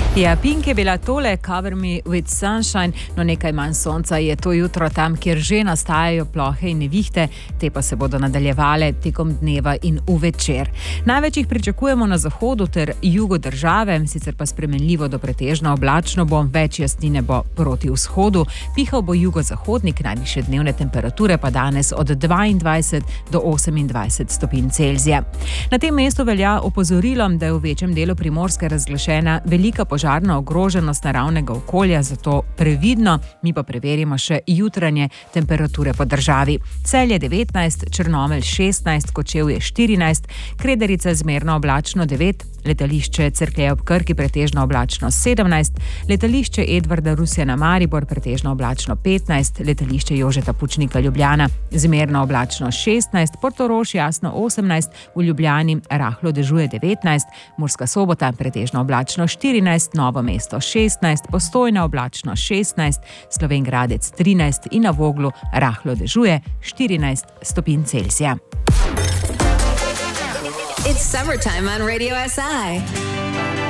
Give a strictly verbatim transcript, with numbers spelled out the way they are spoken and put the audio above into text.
Ja, Pink je bila tole Cover Me With Sunshine, no nekaj manj sonca je to jutro tam, kjer že nastajajo plohe in nevihte, te pa se bodo nadaljevale tekom dneva in v večer. Največ jih pričakujemo na zahodu ter jugu države, sicer pa spremenljivo do pretežno oblačno bo, več jasnine bo proti vzhodu, pihal bo jugozahodnik, najvišje dnevne temperature pa danes od dvaindvajset do osemindvajset stopinj Celzija. Na tem mestu velja opozorilo, da je v večjem delu Primorske razglašena velika požarna ogroženost naravnega okolja, zato previdno, mi pa preverimo še jutranje temperature po državi. Celje devetnajst, Črnomelj šestnajst, Kočevje štirinajst, Kredarica zmerno oblačno devet, letališče Cerklje ob Krki pretežno oblačno sedemnajst, letališče Edvarda Rusjana Maribor pretežno oblačno petnajst, letališče Jožeta Pučnika Ljubljana zmerno oblačno šestnajst, Portorož jasno osemnajst, v Ljubljani rahlo dežuje devetnajst, Murska Sobota pretežno oblačno štirinajst, Novo mesto šestnajst, Postojna oblačno šestnajst, Slovenj Gradec trinajst in na Voglu rahlo dežuje štirinajst stopinj Celzija. It's summertime on Radio S I.